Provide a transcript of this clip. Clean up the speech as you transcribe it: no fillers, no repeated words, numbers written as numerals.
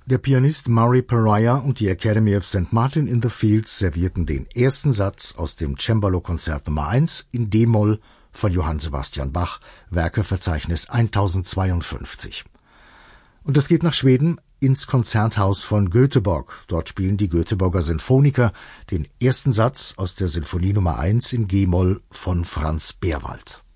Der Pianist Murray Pariah und die Academy of St. Martin in the Fields servierten den ersten Satz aus dem Cembalo-Konzert Nummer 1 in D-Moll von Johann Sebastian Bach, Werkeverzeichnis 1052. Und das geht nach Schweden ins Konzerthaus von Göteborg. Dort spielen die Göteborger Sinfoniker den ersten Satz aus der Sinfonie Nummer 1 in G-Moll von Franz Berwald.